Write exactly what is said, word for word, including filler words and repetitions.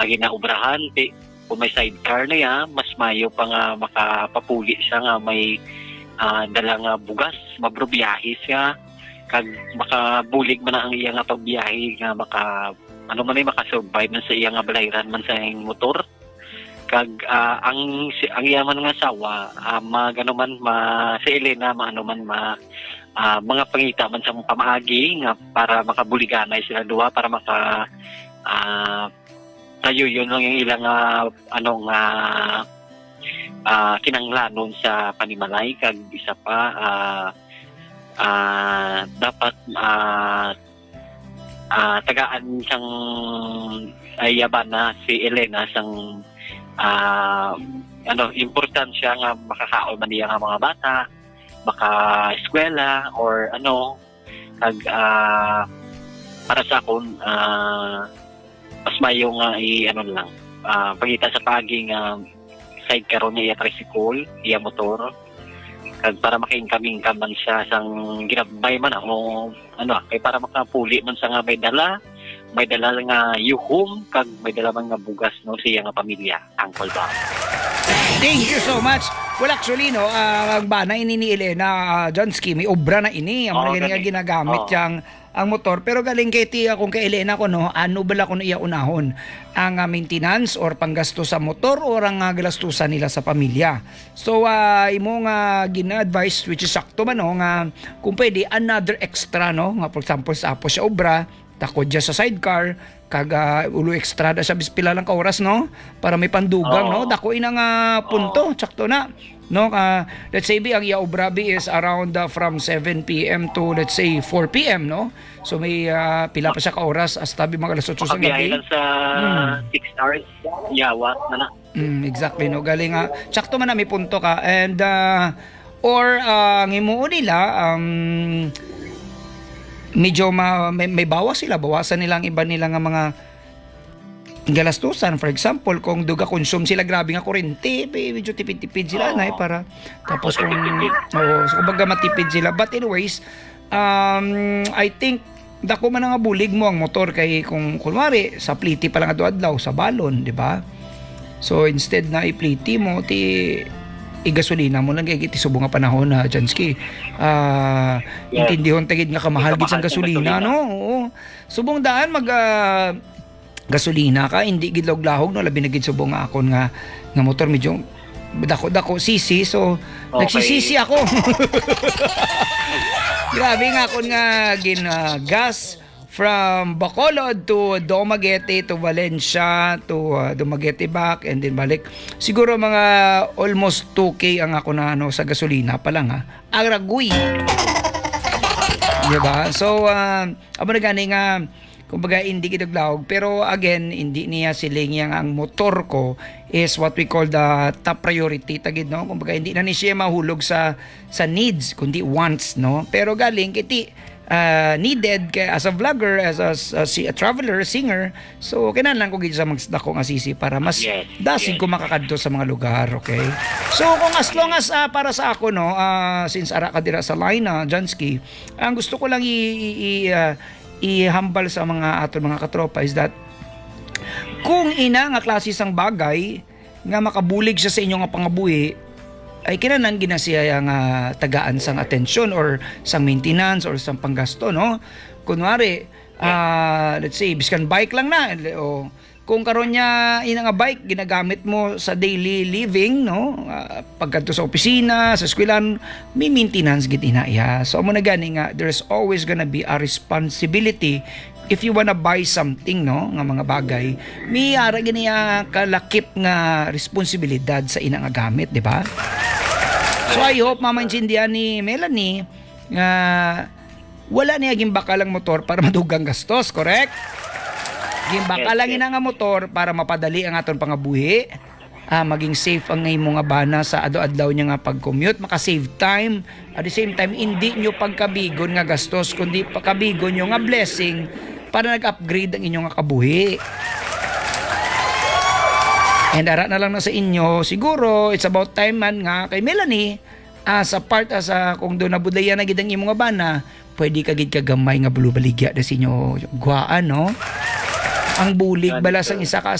agi na obrahan ti kung may sidecar na ya, mas mayo pa nga makapapuli siya nga may uh, dala nga bugas, mabrobiyahe siya kag makabulig man ang iya nga pagbiyahe nga maka ano man ay makasurvive man sa iya nga balayran man sa iyang motor kag uh, ang ang iya man nga asawa uh, magano man ma si Elena maano man ma uh, mga pangita man sa pamaagi nga para makabuliganay sila duha para maka uh, tayo yun lang yung ilang uh, ano nga uh, kinanglanon sa panimalay kag isa pa uh, uh, dapat uh, uh, tagaan siyang ayaban na si Elena sang uh, ano importansya nga makakaon man niya nga mga bata maka-eskwela or ano kag uh, para sa akon uh, mas mayo nga i ano lang uh, pagita sa paging uh, side karon niya tricycle iya motor kag para maka-income man siya sang ginabay man ako ano kay para makapuli man sa nga may dala may dala nga yuhom kag may dala man nga bugas no siya nga pamilya Uncle Bob. Thank you so much. Well, actually, no, uh, bana ini ni Elena uh, Johnsky, may obra na ini. Ang mga nga ginagamit oh. yang ang motor. Pero galing kay Tia, kung kay Elena ko, no, ano bala ko na iya unahon? Ang uh, maintenance or panggasto sa motor or ang uh, galastusan nila sa pamilya. So, uh, imo nga gina-advise, which is sakto man, no, nga kung pwede, another extra, no, nga for example, sa apo siya obra, takod dya sa sidecar, kaga ulo extra da sa bispila lang ka oras no para may pandugang oh. no dako ina nga punto oh. sakto na no uh, let's say bi ang iya obrabi is around uh, from seven p m to let's say four p m no so may uh, pila pa siya ka oras hasta bi mga alas otso sa gabi sa hmm. six hours yawa na na mm, exactly no galing nga uh, sakto man na may punto ka and uh, or uh, ngimuo nila um medyo ma, may, may bawas sila, bawasan nilang iba nila nga mga galastusan. For example, kung duga consume sila grabe nga kurente, medyo tipid-tipid sila oh. na eh, para tapos kung oh, so, kumbaga matipid sila. But anyways, um, I think dako man nga bulig mo ang motor kay kung kunwari sa pliti pa lang adlaw sa balon, di ba? So instead na ipliti mo ti igasolina mo lang kay iti subong nga panahon na Jansky. Ah, uh, yeah. Intindihon tagid nga kamahal gid sang gasolina, no? Oo. Subong daan mag uh, gasolina ka, hindi gid log-lahog no, labi na gid subong nga akon nga nga motor medyo dako-dako sisi, so okay. Nagsisisi ako. Grabe nga akon nga gin uh, gas from Bacolod to Dumaguete to Valencia to uh, Dumaguete back and then balik. Siguro mga almost two K ang ako na ano sa gasolina pa lang ha. Aragoy. Diba? So, uh, amo na gani nga kumbaga hindi kitaglaog pero again hindi niya siling yang ang motor ko is what we call the top priority tagid no kumbaga hindi na ni siya mahulog sa sa needs kundi wants no pero galing kiti Uh, needed kay as a vlogger as a, a, a traveler, a singer so kinahanglan ko gid sa magdako nga sisi para mas yes, dasig yes. ko makakadto sa mga lugar okay so kung as long as uh, para sa ako no uh, since ara ka dira sa line na uh, Jansky ang gusto ko lang i, i, i uh, ihambal sa mga ato mga katropa is that kung ina nga klase sang bagay nga makabulig siya sa inyo nga pangabuhi ay kinanan ginasiya nga tagaan sang atensyon or sang maintenance or sang panggasto no kunwari uh, let's say biskan bike lang na o kung karon nya ina nga bike ginagamit mo sa daily living no uh, pagkadto sa opisina sa eskwelahan may maintenance gid ina iya so amo na gani nga there's always gonna be a responsibility if you wanna buy something no nga mga bagay may ara ganiya kalakip nga responsibilidad sa ina nga gamit di ba so I hope mamaintindihan ni Melanie nga wala niya gimbakalang motor para madugang gastos correct gimbakalang ina nga motor para mapadali ang aton pangabuhi ah, maging safe ang imo nga bana sa adlaw-adlaw niya nga pag-commute maka-save time at the same time hindi nyo pagkabigon nga gastos kundi pagkabigon nyo nga blessing para nag-upgrade ang inyong kabuhi. And ara na lang na sa inyo, siguro it's about time man nga kay Melanie as a part as a kung doon nabudlayan na gid ang imong bana, pwede ka gid kagamay nga bulubaligya na sa inyo guwaan no. Ang bulig bala sang isa ka